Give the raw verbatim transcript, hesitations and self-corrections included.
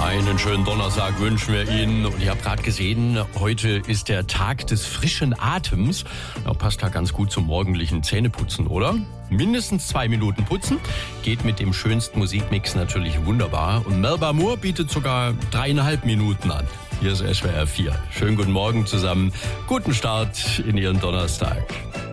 Einen schönen Donnerstag wünschen wir Ihnen. Und ich habe gerade gesehen, heute ist der Tag des frischen Atems. Ja, passt da ganz gut zum morgendlichen Zähneputzen, oder? Mindestens zwei Minuten putzen geht mit dem schönsten Musikmix natürlich wunderbar. Und Melba Moore bietet sogar dreieinhalb Minuten an. Hier ist S W R vier. Schönen guten Morgen zusammen. Guten Start in Ihren Donnerstag.